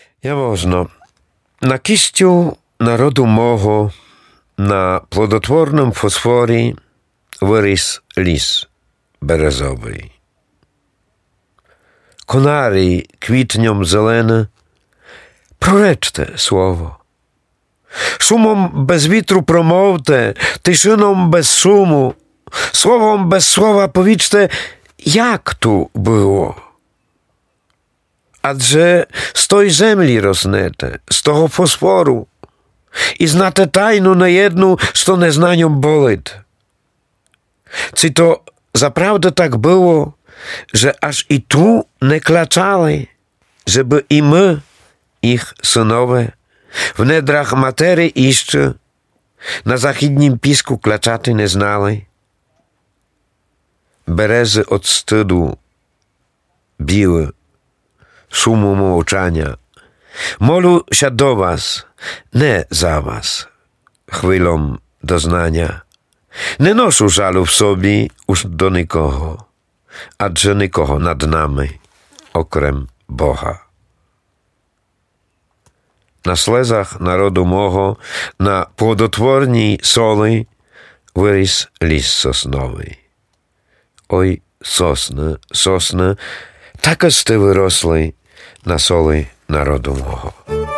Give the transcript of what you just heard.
Яможно. На кістю народу мого, на плодотворному фосфорі виріс ліс березовий. Конарій квітнем зелене, проречте слово. Шумом без вітру промовте, тишином без шуму, словом без слова повічте, як ту було. Адже з той землі роснете, з того фосфору, і знате тайну неєдну, що незнанням болить. Чи то запrawdę так było, że aż i tu nie klaczali, żeby i my, ich synowie, w nedrach materii jeszcze na zachodnim pisku klaczaty nie znali? Berezy od wstydu biły, szumu mołczania. Molu się do was, nie za was, chwilą doznania. Nie noшу żalu w sobie już do nikogo, adже nikogo nad nami, okrem Boha. Na слезах народу мого, на плодотворній соли виріс ліс сосновий. Ой, сосни, сосни, так ось ти виросли на соли народу мого.